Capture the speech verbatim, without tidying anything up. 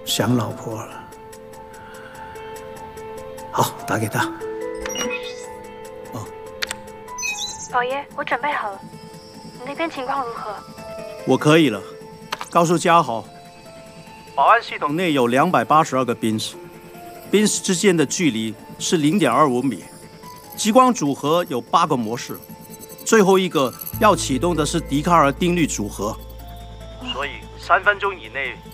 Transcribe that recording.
想老婆了。好，打给他。哦， 宝爷，我准备好了，你那边情况如何？ 我可以了。告诉嘉豪，保安系统内有两百八十二个兵士，兵士之间的距离是零点二五米。激光组合有八个模式，最后一个要启动的是笛卡尔定律组合，所以三分钟以内